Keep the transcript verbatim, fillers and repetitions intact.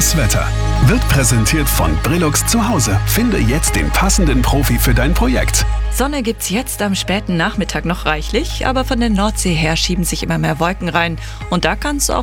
Das Wetter wird präsentiert von Brillux zu Hause. Finde jetzt den passenden Profi für dein Projekt. Sonne gibt's jetzt am späten Nachmittag noch reichlich, aber von der Nordsee her schieben sich immer mehr Wolken rein. Und da kann's auch